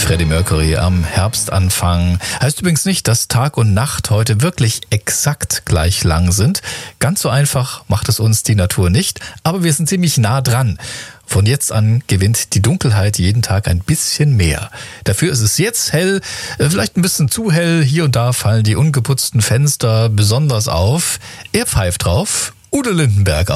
Freddie Mercury am Herbstanfang. Heißt übrigens nicht, dass Tag und Nacht heute wirklich exakt gleich lang sind. Ganz so einfach macht es uns die Natur nicht, aber wir sind ziemlich nah dran. Von jetzt an gewinnt die Dunkelheit jeden Tag ein bisschen mehr. Dafür ist es jetzt hell, vielleicht ein bisschen zu hell. Hier und da fallen die ungeputzten Fenster besonders auf. Er pfeift drauf, Udo Lindenberg